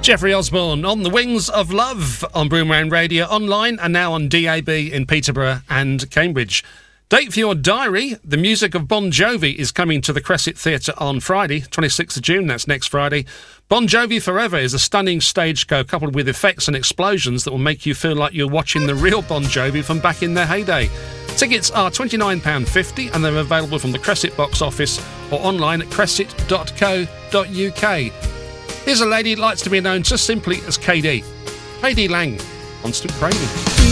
Jeffrey Osborne on The Wings of Love on Boomerang Radio, online and now on DAB in Peterborough and Cambridge. Date for your diary, the music of Bon Jovi is coming to the Crescent Theatre on Friday, 26th of June, that's next Friday. Bon Jovi Forever is a stunning stage show coupled with effects and explosions that will make you feel like you're watching the real Bon Jovi from back in their heyday. Tickets are £29.50 and they're available from the Crescent box office or online at crescent.co.uk. Here's a lady who likes to be known just simply as KD. KD Lang on Stoop Craving.